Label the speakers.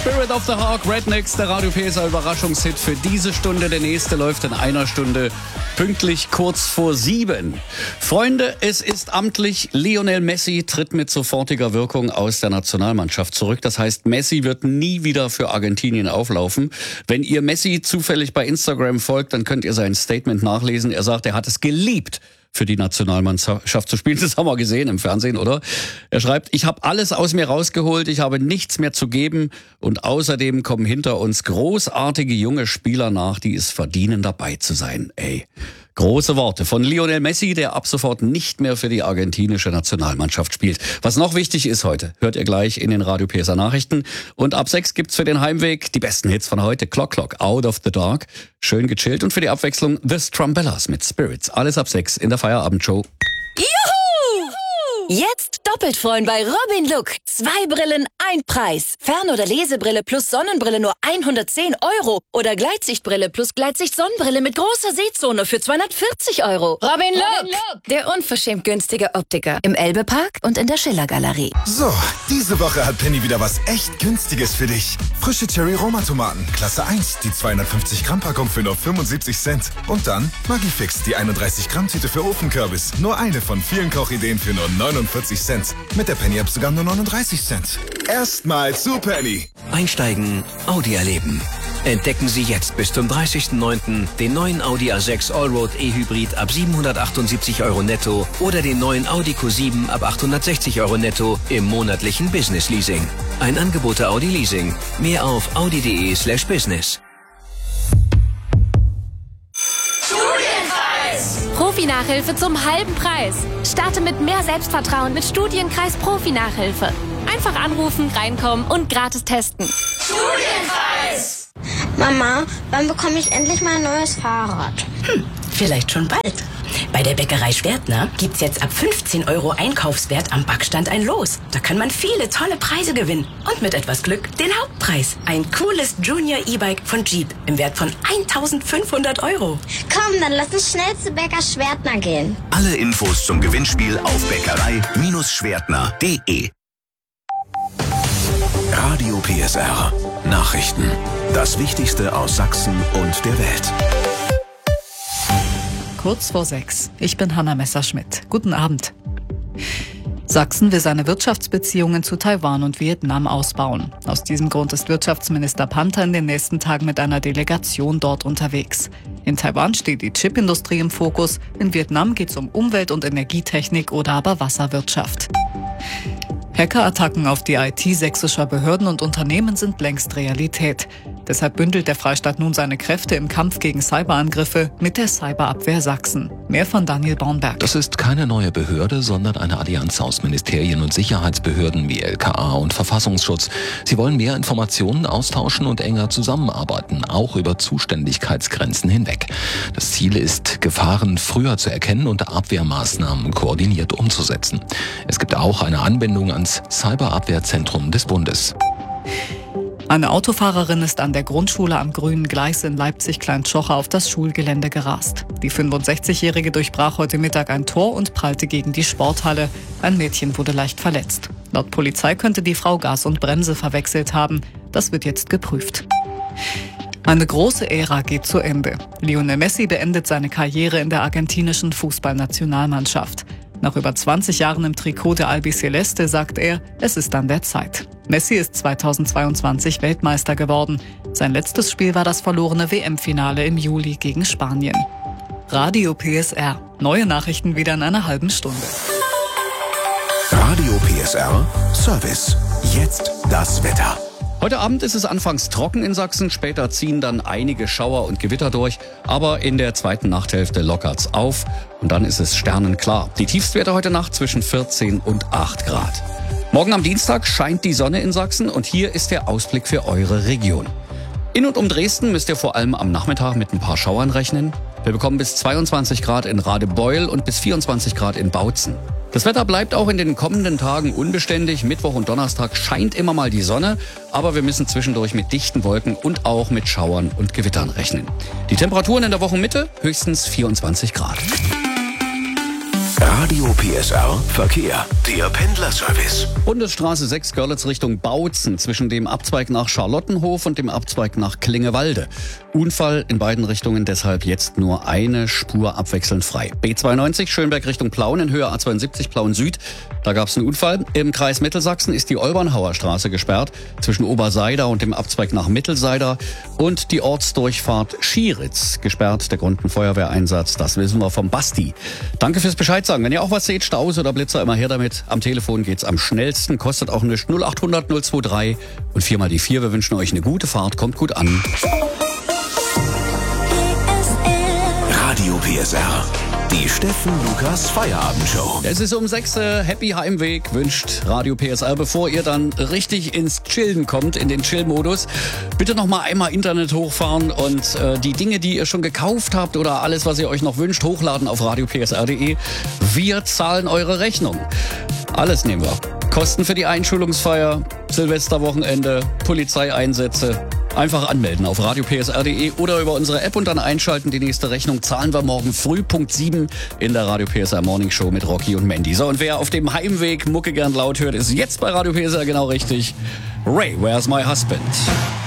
Speaker 1: Spirit of the Hawk, Rednecks, der Radio PSR Überraschungshit für diese Stunde. Der nächste läuft in einer Stunde, pünktlich kurz vor 7. Freunde, es ist amtlich. Lionel Messi tritt mit sofortiger Wirkung aus der Nationalmannschaft zurück. Das heißt, Messi wird nie wieder für Argentinien auflaufen. Wenn ihr Messi zufällig bei Instagram folgt, dann könnt ihr sein Statement nachlesen. Er sagt, er hat es geliebt, für die Nationalmannschaft zu spielen. Das haben wir gesehen im Fernsehen, oder? Er schreibt, ich habe alles aus mir rausgeholt, ich habe nichts mehr zu geben und außerdem kommen hinter uns großartige junge Spieler nach, die es verdienen, dabei zu sein. Ey, große Worte von Lionel Messi, der ab sofort nicht mehr für die argentinische Nationalmannschaft spielt. Was noch wichtig ist heute, hört ihr gleich in den Radio PSR Nachrichten. Und ab 6 gibt's für den Heimweg die besten Hits von heute. Clock, Out of the Dark, schön gechillt. Und für die Abwechslung The Strumbellas mit Spirits. Alles ab 6 in der Feierabendshow.
Speaker 2: Juhu! Jetzt doppelt freuen bei Robin Look. 2 Brillen, 1 Preis. Fern- oder Lesebrille plus Sonnenbrille nur 110 € Oder Gleitsichtbrille plus Gleitsicht-Sonnenbrille mit großer Sehzone für 240 €. Robin Look, der unverschämt günstige Optiker. Im Elbe-Park und in der Schiller-Galerie.
Speaker 3: So, diese Woche hat Penny wieder was echt Günstiges für dich. Frische Cherry-Roma-Tomaten, Klasse 1, die 250-Gramm-Packung für nur 75 Cent. Und dann Magifix, die 31-Gramm-Tüte für Ofenkürbis. Nur eine von vielen Kochideen für nur 49 Cent. Mit der Penny-App sogar nur 39 Cent. Erstmal zu Penny.
Speaker 4: Einsteigen, Audi erleben. Entdecken Sie jetzt bis zum 30.09. den neuen Audi A6 Allroad E-Hybrid ab 778 € netto oder den neuen Audi Q7 ab 860 € netto im monatlichen Business Leasing. Ein Angebot der Audi Leasing. Mehr auf audi.de/business.
Speaker 5: Profi-Nachhilfe zum halben Preis. Starte mit mehr Selbstvertrauen mit Studienkreis Profi-Nachhilfe. Einfach anrufen, reinkommen und gratis testen.
Speaker 6: Studienkreis! Mama, wann bekomme ich endlich mal ein neues Fahrrad?
Speaker 7: Vielleicht schon bald. Bei der Bäckerei Schwertner gibt's jetzt ab 15 € Einkaufswert am Backstand ein Los. Da kann man viele tolle Preise gewinnen. Und mit etwas Glück den Hauptpreis. Ein cooles Junior E-Bike von Jeep im Wert von 1.500 €.
Speaker 6: Komm, dann lass uns schnell zu Bäcker Schwertner gehen.
Speaker 8: Alle Infos zum Gewinnspiel auf bäckerei-schwertner.de. Radio PSR. Nachrichten. Das Wichtigste aus Sachsen und der Welt.
Speaker 9: Kurz vor 6. Ich bin Hanna Messerschmidt. Guten Abend. Sachsen will seine Wirtschaftsbeziehungen zu Taiwan und Vietnam ausbauen. Aus diesem Grund ist Wirtschaftsminister Panther in den nächsten Tagen mit einer Delegation dort unterwegs. In Taiwan steht die Chipindustrie im Fokus, in Vietnam geht es um Umwelt- und Energietechnik oder aber Wasserwirtschaft. Hackerattacken auf die IT sächsischer Behörden und Unternehmen sind längst Realität. Deshalb bündelt der Freistaat nun seine Kräfte im Kampf gegen Cyberangriffe mit der Cyberabwehr Sachsen. Mehr von Daniel Baumberg.
Speaker 10: Das ist keine neue Behörde, sondern eine Allianz aus Ministerien und Sicherheitsbehörden wie LKA und Verfassungsschutz. Sie wollen mehr Informationen austauschen und enger zusammenarbeiten, auch über Zuständigkeitsgrenzen hinweg. Das Ziel ist, Gefahren früher zu erkennen und Abwehrmaßnahmen koordiniert umzusetzen. Es gibt auch eine Anbindung ans Cyberabwehrzentrum des Bundes.
Speaker 9: Eine Autofahrerin ist an der Grundschule am Grünen Gleis in Leipzig-Kleintschocher auf das Schulgelände gerast. Die 65-Jährige durchbrach heute Mittag ein Tor und prallte gegen die Sporthalle. Ein Mädchen wurde leicht verletzt. Laut Polizei könnte die Frau Gas und Bremse verwechselt haben. Das wird jetzt geprüft. Eine große Ära geht zu Ende. Lionel Messi beendet seine Karriere in der argentinischen Fußballnationalmannschaft. Nach über 20 Jahren im Trikot der Albiceleste sagt er, es ist an der Zeit. Messi ist 2022 Weltmeister geworden. Sein letztes Spiel war das verlorene WM-Finale im Juli gegen Spanien. Radio PSR. Neue Nachrichten wieder in einer halben Stunde.
Speaker 8: Radio PSR Service. Jetzt das Wetter.
Speaker 1: Heute Abend ist es anfangs trocken in Sachsen, später ziehen dann einige Schauer und Gewitter durch, aber in der zweiten Nachthälfte lockert's auf und dann ist es sternenklar. Die Tiefstwerte heute Nacht zwischen 14 und 8 Grad. Morgen am Dienstag scheint die Sonne in Sachsen und hier ist der Ausblick für eure Region. In und um Dresden müsst ihr vor allem am Nachmittag mit ein paar Schauern rechnen. Wir bekommen bis 22 Grad in Radebeul und bis 24 Grad in Bautzen. Das Wetter bleibt auch in den kommenden Tagen unbeständig. Mittwoch und Donnerstag scheint immer mal die Sonne, aber wir müssen zwischendurch mit dichten Wolken und auch mit Schauern und Gewittern rechnen. Die Temperaturen in der Wochenmitte höchstens 24 Grad.
Speaker 8: Radio PSR Verkehr. Der Pendlerservice.
Speaker 1: Bundesstraße 6 Görlitz Richtung Bautzen zwischen dem Abzweig nach Charlottenhof und dem Abzweig nach Klingewalde. Unfall in beiden Richtungen, deshalb jetzt nur eine Spur abwechselnd frei. B92 Schönberg Richtung Plauen in Höhe A72 Plauen Süd. Da gab es einen Unfall. Im Kreis Mittelsachsen ist die Olbernhauer Straße gesperrt zwischen Oberseida und dem Abzweig nach Mittelseida und die Ortsdurchfahrt Schieritz gesperrt. Der Grund ein Feuerwehreinsatz, das wissen wir vom Basti. Danke fürs Bescheid sagen. Wenn ihr auch was seht, Staus oder Blitzer, immer her damit. Am Telefon geht's am schnellsten, kostet auch nichts. 0800 023 und 4 mal die 4. Wir wünschen euch eine gute Fahrt, kommt gut an.
Speaker 8: Radio PSR. Die Steffen Lukas Feierabendshow.
Speaker 1: Es ist um 6 Happy Heimweg wünscht Radio PSR, bevor ihr dann richtig ins Chillen kommt, in den Chill-Modus. Bitte noch mal einmal Internet hochfahren und die Dinge, die ihr schon gekauft habt oder alles, was ihr euch noch wünscht, hochladen auf radiopsr.de. Wir zahlen eure Rechnung. Alles nehmen wir. Kosten für die Einschulungsfeier, Silvesterwochenende, Polizeieinsätze. Einfach anmelden auf radiopsr.de oder über unsere App und dann einschalten. Die nächste Rechnung zahlen wir morgen früh, Punkt 7 in der Radio PSR Morning Show mit Rocky und Mandy. So, und wer auf dem Heimweg Mucke gern laut hört, ist jetzt bei Radio PSR genau richtig. Ray, Where's My Husband?